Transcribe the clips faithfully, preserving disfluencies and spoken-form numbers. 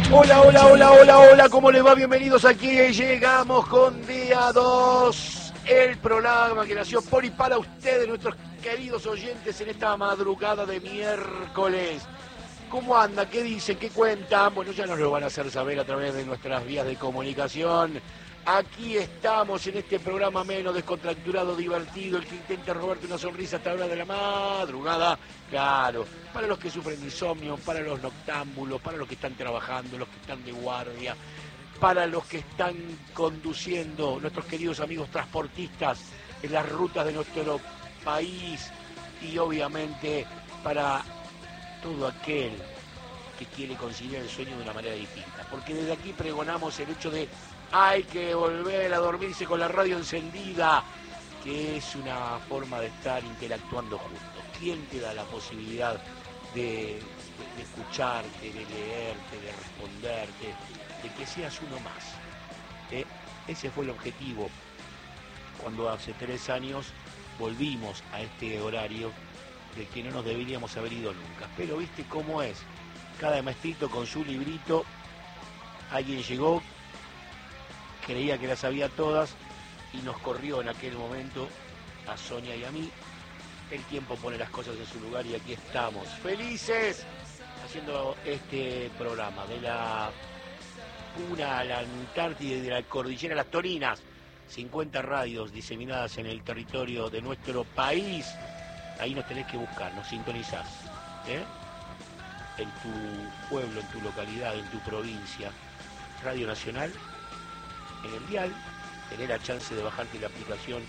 Hola, hola, hola, hola, hola, ¿cómo les va? Bienvenidos aquí. Llegamos con día dos, el programa que nació por y para ustedes, nuestros queridos oyentes, en esta madrugada de miércoles. ¿Cómo anda? ¿Qué dicen? ¿Qué cuentan? Bueno, ya nos lo van a hacer saber a través de nuestras vías de comunicación. Aquí estamos en este programa menos descontracturado, divertido, el que intenta robarte una sonrisa hasta la hora de la madrugada. Claro, para los que sufren de insomnio, para los noctámbulos, para los que están trabajando, los que están de guardia, para los que están conduciendo, nuestros queridos amigos transportistas en las rutas de nuestro país, y obviamente para todo aquel que quiere conciliar el sueño de una manera distinta. Porque desde aquí pregonamos el hecho de hay que volver a dormirse con la radio encendida, que es una forma de estar interactuando juntos. ¿Quién te da la posibilidad de, de, de escucharte, de leerte, de responderte, de que seas uno más? ¿Eh? Ese fue el objetivo cuando hace tres años volvimos a este horario del que no nos deberíamos haber ido nunca. Pero viste cómo es, cada maestrito con su librito, alguien llegó, creía que las sabía todas y nos corrió en aquel momento a Sonia y a mí. El tiempo pone las cosas en su lugar y aquí estamos, felices, haciendo este programa de la Puna a la Antártida y de la Cordillera a las Torinas. cincuenta radios diseminadas en el territorio de nuestro país. Ahí nos tenés que buscar, nos sintonizás, ¿eh? En tu pueblo, en tu localidad, en tu provincia. Radio Nacional, en el dial, tenés la chance de bajarte la aplicación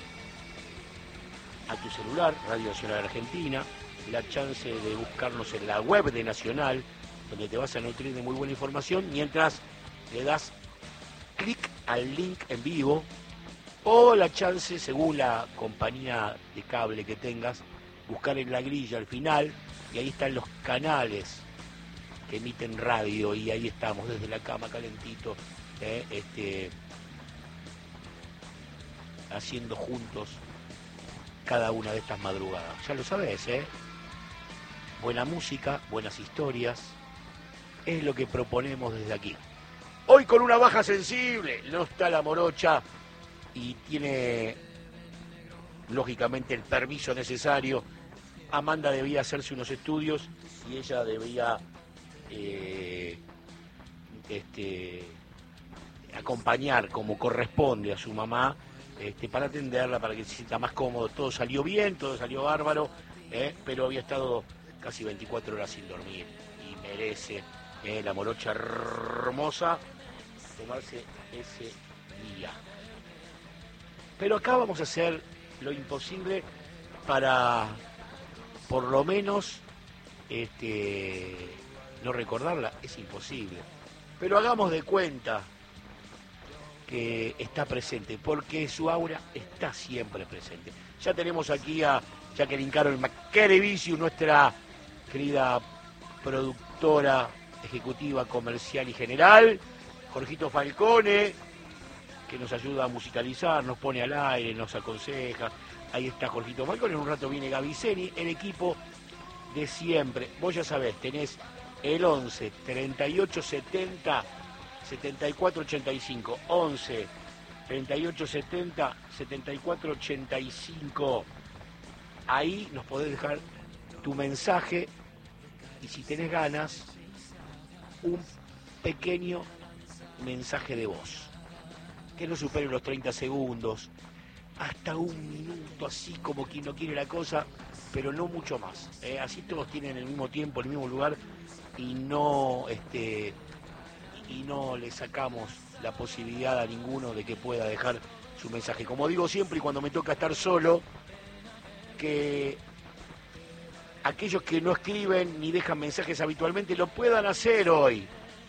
a tu celular, Radio Nacional Argentina, la chance de buscarnos en la web de Nacional, donde te vas a nutrir de muy buena información, mientras le das clic al link en vivo, o la chance, según la compañía de cable que tengas, buscar en la grilla al final, y ahí están los canales que emiten radio, y ahí estamos desde la cama calentito, eh, este, haciendo juntos cada una de estas madrugadas. Ya lo sabés, ¿eh? Buena música, buenas historias, es lo que proponemos desde aquí. Hoy con una baja sensible, no está la morocha y tiene, lógicamente, el permiso necesario. Amanda debía hacerse unos estudios y ella debía eh, este, acompañar como corresponde a su mamá, este, para atenderla, para que se sienta más cómodo. Todo salió bien, todo salió bárbaro, eh, pero había estado casi veinticuatro horas sin dormir y merece, eh, la morocha hermosa, tomarse ese día. Pero acá vamos a hacer lo imposible para, por lo menos, este, no recordarla. Es imposible, pero hagamos de cuenta que está presente, porque su aura está siempre presente. Ya tenemos aquí a Jacqueline Carol Mackerevicius, nuestra querida productora ejecutiva, comercial y general, Jorgito Falcone, que nos ayuda a musicalizar, nos pone al aire, nos aconseja. Ahí está Jorgito Falcone, en un rato viene Gaviceni, el equipo de siempre. Vos ya sabés, tenés el once, treinta y ocho, setenta, setenta y cuatro, ochenta y cinco, once, treinta y ocho, setenta, setenta y cuatro, ochenta y cinco. Ahí nos podés dejar tu mensaje y, si tenés ganas, un pequeño mensaje de voz que no supere los treinta segundos, hasta un minuto, así como quien no quiere la cosa, pero no mucho más, ¿eh? Así todos tienen el mismo tiempo, el mismo lugar, y no este y no le sacamos la posibilidad a ninguno de que pueda dejar su mensaje. Como digo siempre, y cuando me toca estar solo, que aquellos que no escriben ni dejan mensajes habitualmente lo puedan hacer hoy,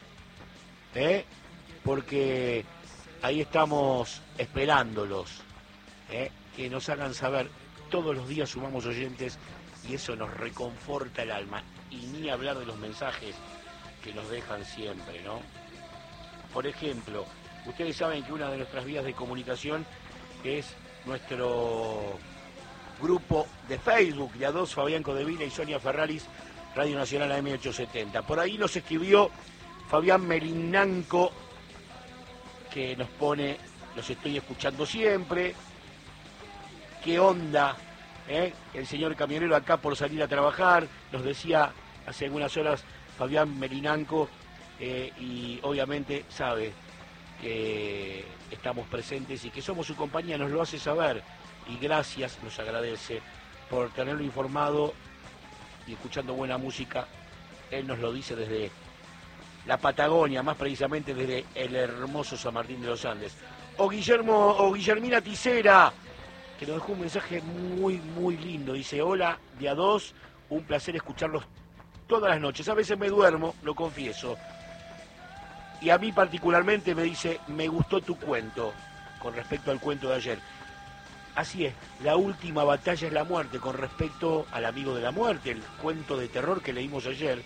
¿eh? Porque ahí estamos esperándolos, ¿eh? Que nos hagan saber. Todos los días sumamos oyentes y eso nos reconforta el alma, y ni hablar de los mensajes que nos dejan siempre, ¿no? Por ejemplo, ustedes saben que una de nuestras vías de comunicación es nuestro grupo de Facebook de A dos, Fabián Codevila y Sonia Ferraris, Radio Nacional A M ochocientos setenta. Por ahí nos escribió Fabián Melinanco, que nos pone, los estoy escuchando siempre. ¿Qué onda? ¿Eh? El señor camionero acá por salir a trabajar, nos decía hace algunas horas Fabián Melinanco, eh, y obviamente sabe que estamos presentes y que somos su compañía, nos lo hace saber, y gracias, nos agradece por tenerlo informado y escuchando buena música. Él nos lo dice desde la Patagonia, más precisamente desde el hermoso San Martín de los Andes. O Guillermo, o Guillermina Ticera, que nos dejó un mensaje muy, muy lindo. Dice, hola, día dos, un placer escucharlos todas las noches. A veces me duermo, lo confieso. Y a mí particularmente me dice, me gustó tu cuento, con respecto al cuento de ayer. Así es, la última batalla es la muerte, con respecto al amigo de la muerte, el cuento de terror que leímos ayer.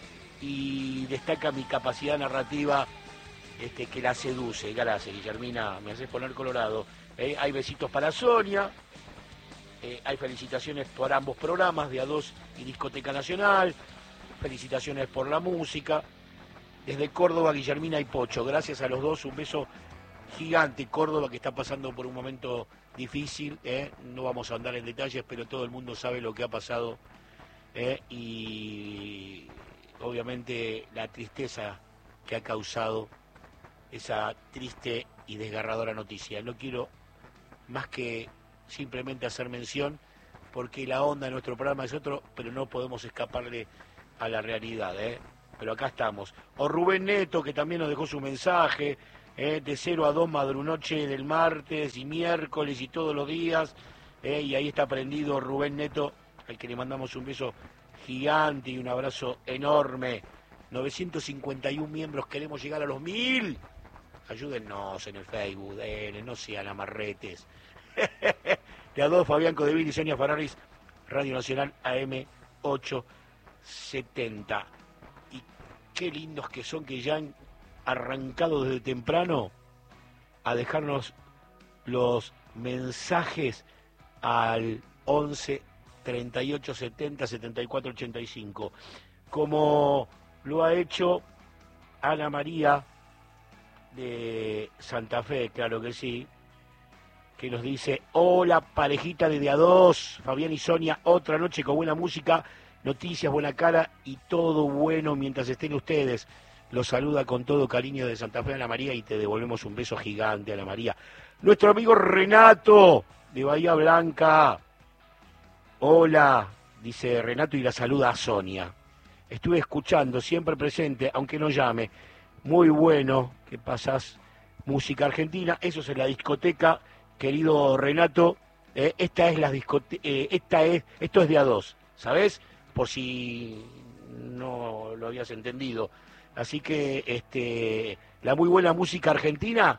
Y destaca mi capacidad narrativa, este, que la seduce. Gracias, Guillermina, me haces poner colorado. Eh, hay besitos para Sonia, eh, hay felicitaciones por ambos programas, Día dos y Discoteca Nacional, felicitaciones por la música. Desde Córdoba, Guillermina y Pocho, gracias a los dos, un beso gigante. Córdoba, que está pasando por un momento difícil, eh, no vamos a andar en detalles, pero todo el mundo sabe lo que ha pasado, eh, y obviamente la tristeza que ha causado esa triste y desgarradora noticia. No quiero más que simplemente hacer mención, porque la onda de nuestro programa es otro, pero no podemos escaparle a la realidad, ¿eh? Pero acá estamos. O Rubén Neto, que también nos dejó su mensaje, ¿eh? De cero a dos madrunoche del martes y miércoles y todos los días, ¿eh? Y ahí está prendido Rubén Neto, al que le mandamos un beso gigante y un abrazo enorme. novecientos cincuenta y uno miembros, queremos llegar a los mil. Ayúdennos en el Facebook, eh, no sean amarretes. De a dos, Fabián Codevil y Sonia Ferraris, Radio Nacional A M ochocientos setenta. Y qué lindos que son, que ya han arrancado desde temprano a dejarnos los mensajes al once treinta y ocho setenta setenta y cuatro ochenta y cinco, como lo ha hecho Ana María de Santa Fe, claro que sí, que nos dice, hola parejita de día dos, Fabián y Sonia, otra noche con buena música, noticias, buena cara y todo bueno mientras estén ustedes. Los saluda con todo cariño de Santa Fe Ana María, y te devolvemos un beso gigante, Ana María. Nuestro amigo Renato de Bahía Blanca, hola, dice Renato, y la saluda a Sonia. Estuve escuchando, siempre presente, aunque no llame. Muy bueno que pasás música argentina. Eso es en la discoteca, querido Renato. Eh, esta es la discoteca, eh, esta es, esto es día dos, ¿sabés? Por si no lo habías entendido. Así que este, la muy buena música argentina,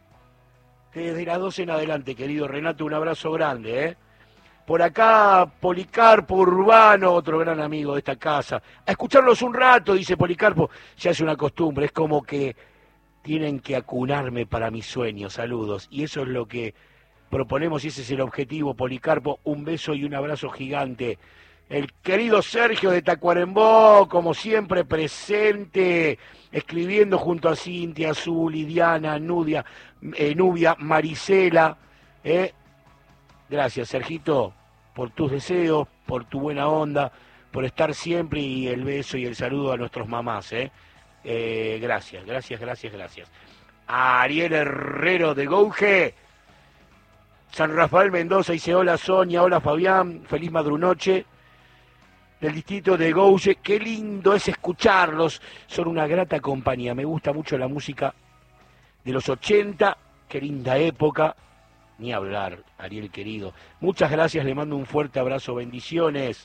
desde las dos en adelante, querido Renato, un abrazo grande, ¿eh? Por acá, Policarpo Urbano, otro gran amigo de esta casa. A escucharlos un rato, dice Policarpo, ya es una costumbre, es como que tienen que acunarme para mis sueños, saludos. Y eso es lo que proponemos y ese es el objetivo, Policarpo, un beso y un abrazo gigante. El querido Sergio de Tacuarembó, como siempre presente, escribiendo junto a Cintia, Azul, Lidiana, Nudia, eh, Nubia, Marisela, eh. Gracias, Sergito, por tus deseos, por tu buena onda, por estar siempre, y el beso y el saludo a nuestros mamás, ¿eh? Eh, gracias, gracias, gracias, gracias. A Ariel Herrero de Gouge, San Rafael Mendoza, dice hola Sonia, hola Fabián, feliz madrunoche. Del distrito de Gouge, qué lindo es escucharlos, son una grata compañía, me gusta mucho la música de los ochenta, qué linda época. Ni hablar, Ariel querido. Muchas gracias, le mando un fuerte abrazo, bendiciones.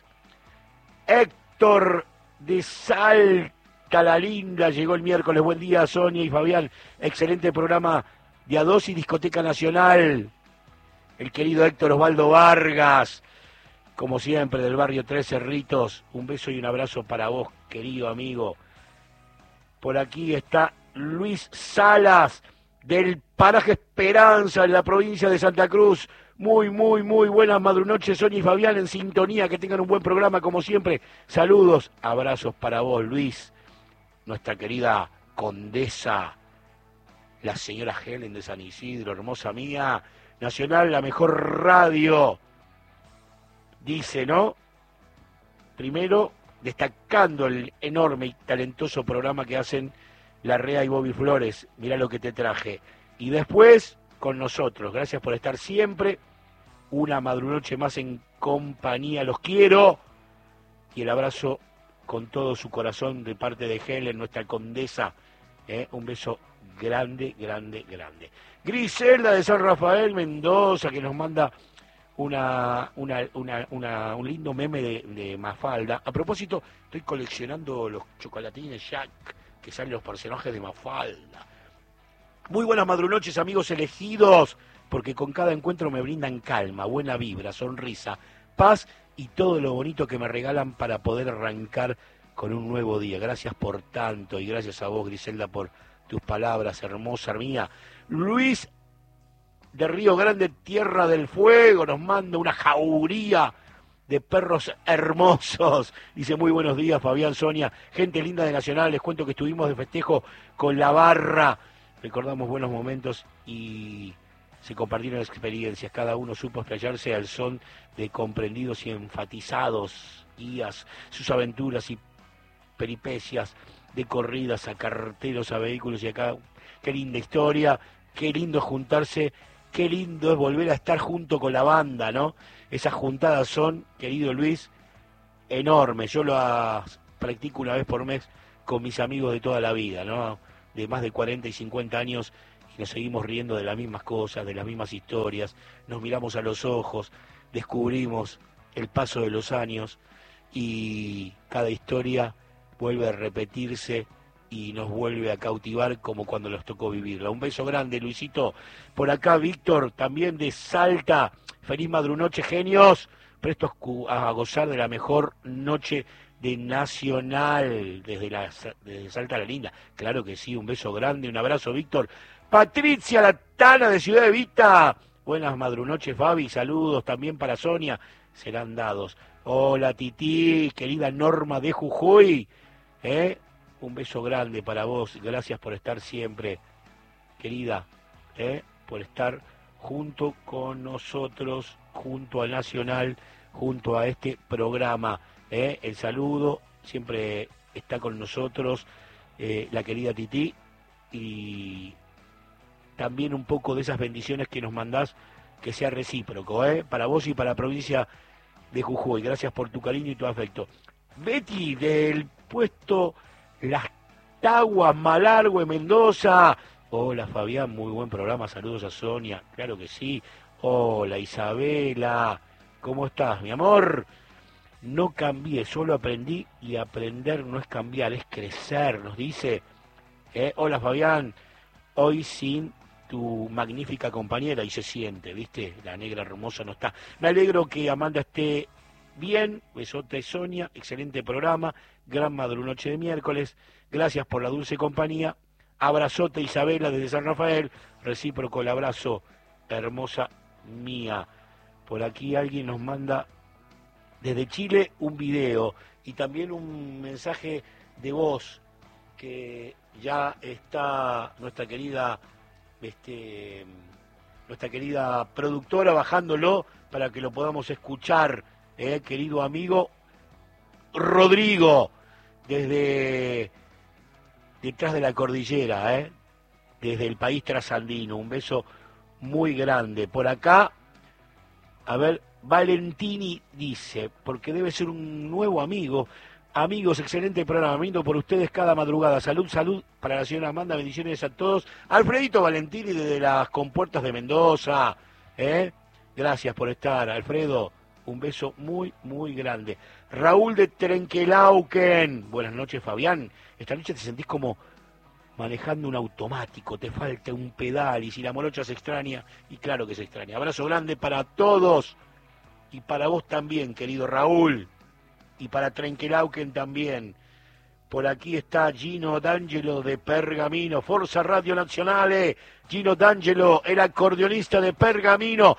Héctor de Salta la Linda, llegó el miércoles. Buen día, Sonia y Fabián. Excelente programa de A dos y Discoteca Nacional. El querido Héctor Osvaldo Vargas, como siempre, del barrio Tres Cerritos. Un beso y un abrazo para vos, querido amigo. Por aquí está Luis Salas, del paraje Esperanza, en la provincia de Santa Cruz. Muy, muy, muy buenas madrunoches, Sonia y Fabián, en sintonía. Que tengan un buen programa, como siempre. Saludos, abrazos para vos, Luis. Nuestra querida condesa, la señora Helen de San Isidro, hermosa mía. Nacional, la mejor radio, dice, ¿no? Primero, destacando el enorme y talentoso programa que hacen La Rea y Bobby Flores, mirá lo que te traje. Y después, con nosotros, gracias por estar siempre, una madrunoche más en compañía, los quiero, y el abrazo con todo su corazón de parte de Helen, nuestra condesa, ¿eh? Un beso grande, grande, grande. Griselda de San Rafael, Mendoza, que nos manda una, una, una, una, un lindo meme de, de Mafalda. A propósito, estoy coleccionando los chocolatines Jack, que salen los personajes de Mafalda. Muy buenas madrunoches, amigos elegidos, porque con cada encuentro me brindan calma, buena vibra, sonrisa, paz y todo lo bonito que me regalan para poder arrancar con un nuevo día. Gracias por tanto y gracias a vos, Griselda, por tus palabras, hermosa mía. Luis de Río Grande, Tierra del Fuego, nos manda una jauría de perros hermosos. Dice, muy buenos días, Fabián, Sonia, gente linda de Nacional, les cuento que estuvimos de festejo con la barra, recordamos buenos momentos y se compartieron experiencias, cada uno supo explayarse al son de comprendidos y enfatizados guías, sus aventuras y peripecias de corridas a carteros, a vehículos y acá, qué linda historia, qué lindo juntarse, qué lindo es volver a estar junto con la banda, ¿no? Esas juntadas son, querido Luis, enormes, yo lo practico una vez por mes con mis amigos de toda la vida, ¿no? De más de cuarenta y cincuenta años, y nos seguimos riendo de las mismas cosas, de las mismas historias, nos miramos a los ojos, descubrimos el paso de los años y cada historia vuelve a repetirse y nos vuelve a cautivar como cuando nos tocó vivirla. Un beso grande, Luisito. Por acá, Víctor, también de Salta. Feliz madrunoche, genios. Prestos a gozar de la mejor noche de Nacional desde, la, desde Salta la Linda. Claro que sí, un beso grande, un abrazo, Víctor. Patricia La Tana de Ciudad Evita. Buenas madrunoches, Fabi. Saludos también para Sonia. Serán dados. Hola, Tití, querida Norma de Jujuy. ¿Eh? Un beso grande para vos, gracias por estar siempre, querida, ¿eh? Por estar junto con nosotros, junto a Nacional, junto a este programa. ¿eh? El saludo, siempre está con nosotros eh, la querida Tití, y también un poco de esas bendiciones que nos mandás, que sea recíproco, ¿eh? Para vos y para la provincia de Jujuy. Gracias por tu cariño y tu afecto. Betty, del puesto Las Taguas, Malargüe, Mendoza. Hola, Fabián, muy buen programa. Saludos a Sonia. Claro que sí. Hola, Isabela. ¿Cómo estás, mi amor? No cambié, solo aprendí, y aprender no es cambiar, es crecer, nos dice. ¿Eh? Hola, Fabián. Hoy sin tu magnífica compañera, y se siente, ¿viste? La negra hermosa no está. Me alegro que Amanda esté bien. Besote, Sonia, excelente programa, gran madrunoche de miércoles, gracias por la dulce compañía. Abrazote, Isabela, desde San Rafael, recíproco el abrazo, hermosa mía. Por aquí alguien nos manda desde Chile un video y también un mensaje de voz que ya está nuestra querida este nuestra querida productora bajándolo para que lo podamos escuchar, eh, querido amigo Rodrigo, desde detrás de la cordillera, eh, desde el país trasandino. Un beso muy grande. Por acá, a ver, Valentini dice, porque debe ser un nuevo amigo. Amigos, excelente programa, brindo por ustedes cada madrugada. Salud, salud para la señora Amanda, bendiciones a todos. Alfredito Valentini desde las compuertas de Mendoza, ¿eh? Gracias por estar, Alfredo. Un beso muy, muy grande. Raúl de Trenquelauquen. Buenas noches, Fabián. Esta noche te sentís como manejando un automático, te falta un pedal, y si la morocha se extraña, y claro que se extraña. Abrazo grande para todos, y para vos también, querido Raúl. Y para Trenquelauquen también. Por aquí está Gino D'Angelo de Pergamino. Forza Radio Nazionale. Gino D'Angelo, el acordeonista de Pergamino.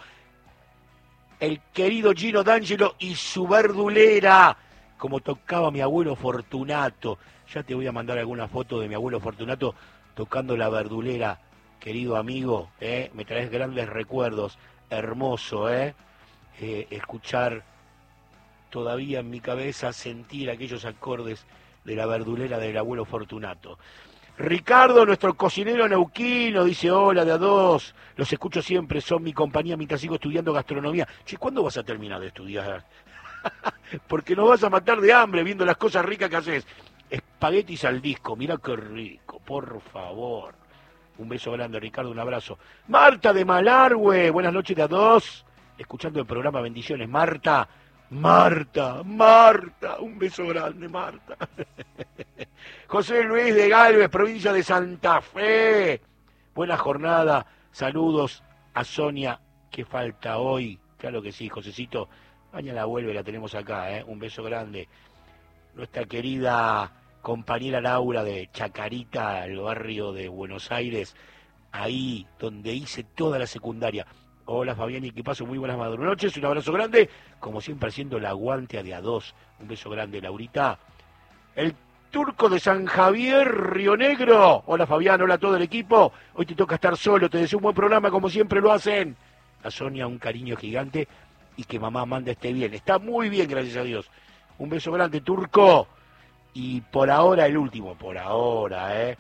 El querido Gino D'Angelo y su verdulera. Como tocaba mi abuelo Fortunato. Ya te voy a mandar alguna foto de mi abuelo Fortunato tocando la verdulera, querido amigo, ¿eh? Me traes grandes recuerdos, hermoso, ¿eh? Eh, escuchar todavía en mi cabeza, sentir aquellos acordes de la verdulera del abuelo Fortunato. Ricardo, nuestro cocinero neuquino, dice: hola de a dos, los escucho siempre, son mi compañía mientras sigo estudiando gastronomía. Che, ¿cuándo vas a terminar de estudiar? Porque nos vas a matar de hambre viendo las cosas ricas que haces. Espaguetis al disco, mira qué rico, por favor. Un beso grande, Ricardo, un abrazo. Marta de Malargüe, buenas noches de a dos, escuchando el programa, bendiciones. Marta, Marta, Marta, un beso grande, Marta. José Luis de Galvez, provincia de Santa Fe, buena jornada, saludos a Sonia, que falta hoy, claro que sí, Josecito, mañana vuelve, la tenemos acá, ¿eh? Un beso grande. Nuestra querida compañera Laura de Chacarita, el barrio de Buenos Aires, ahí donde hice toda la secundaria. Hola Fabián, y qué paso, muy buenas noches, un abrazo grande, como siempre haciendo el aguante a de a dos, un beso grande, Laurita. El Turco de San Javier, Río Negro, hola Fabián, hola a todo el equipo, hoy te toca estar solo, te deseo un buen programa como siempre lo hacen. A Sonia un cariño gigante y que mamá Amanda esté bien, está muy bien, gracias a Dios. Un beso grande, Turco. Y por ahora el último, por ahora, ¿eh?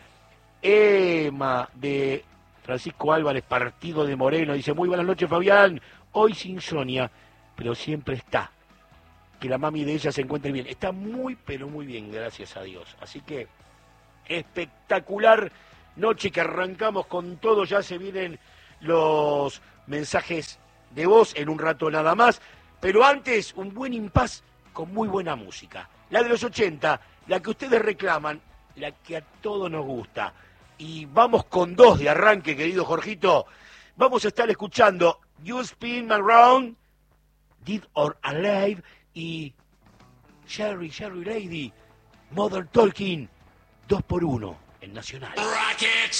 Emma de Francisco Álvarez, Partido de Moreno, dice: muy buenas noches Fabián, hoy sin Sonia, pero siempre está. Que la mami de ella se encuentre bien. Está muy, pero muy bien, gracias a Dios. Así que, espectacular noche que arrancamos con todo. Ya se vienen los mensajes de voz en un rato nada más. Pero antes, un buen impas con muy buena música. La de los ochenta, la que ustedes reclaman, la que a todos nos gusta. Y vamos con dos de arranque, querido Jorgito. Vamos a estar escuchando You Spin Me Around, Dead or Alive, y Sherry, Sherry Lady, Mother Talking, dos por uno en Nacional. Rockets.